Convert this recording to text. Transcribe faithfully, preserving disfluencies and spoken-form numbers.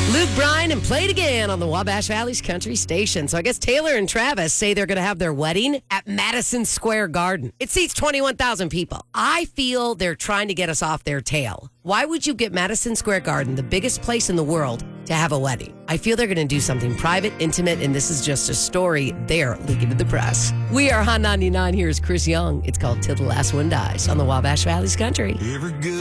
Luke Bryan and Play It Again on the Wabash Valley's Country Station. So I guess Taylor and Travis say they're going to have their wedding at Madison Square Garden. It seats twenty-one thousand people. I feel they're trying to get us off their tail. Why would you get Madison Square Garden, the biggest place in the world, to have a wedding? I feel they're going to do something private, intimate, and this is just a story they're leaking to the press. We are Hot ninety-nine. Here's Chris Young. It's called Till the Last One Dies on the Wabash Valley's Country.